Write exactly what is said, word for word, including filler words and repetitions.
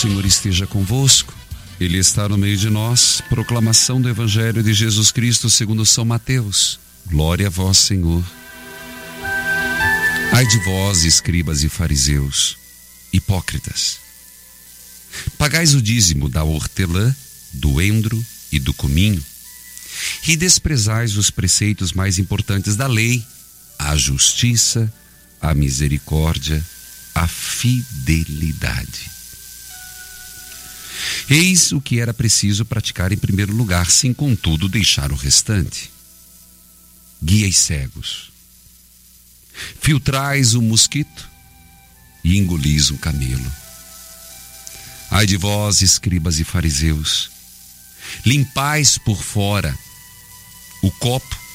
Senhor esteja convosco. Ele está no meio de nós. Proclamação do Evangelho de Jesus Cristo segundo São Mateus. Glória a vós, Senhor. Ai de vós, escribas e fariseus, hipócritas! Pagais o dízimo da hortelã, do endro e do cominho, e desprezais os preceitos mais importantes da lei, a justiça, a misericórdia, a fidelidade. Eis o que era preciso praticar em primeiro lugar, sem contudo deixar o restante. Guias cegos, filtrais um mosquito e engolis um camelo. Ai de vós, escribas e fariseus, limpais por fora o copo